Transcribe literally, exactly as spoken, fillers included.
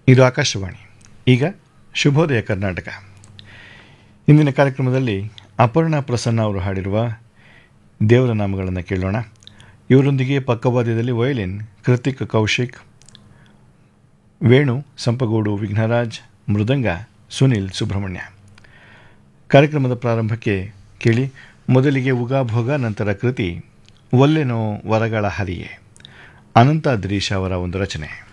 ಇದು ಆಕಾಶವಾಣಿ. ಈಗ ಶುಭೋದಯ ಕರ್ನಾಟಕ. ಇಂದಿನ ಕಾರ್ಯಕ್ರಮದಲ್ಲಿ ಅಪರ್ಣಾ ಪ್ರಸನ್ನ ಅವರು ಹಾಡಿರುವ ದೇವರ ನಾಮಗಳನ್ನು ಕೇಳೋಣ. ಇವರೊಂದಿಗೆ ಪಕ್ಕವಾದ್ಯದಲ್ಲಿ ವಯೋಲಿನ್ ಕೃತಿಕ್ ಕೌಶಿಕ್, ವೇಣು ಸಂಪಗೋಡು ವಿಘ್ನರಾಜ್, ಮೃದಂಗ ಸುನಿಲ್ ಸುಬ್ರಹ್ಮಣ್ಯ. ಕಾರ್ಯಕ್ರಮದ ಪ್ರಾರಂಭಕ್ಕೆ ಕೇಳಿ ಮೊದಲಿಗೆ ಉಗಾಭೋಗ, ನಂತರ ಕೃತಿ ಒಲ್ಲೆನೋ ವರಗಳ ಹರಿಯೇ, ಅನಂತ ದ್ರೀಶ್ ಅವರ ಒಂದು ರಚನೆ.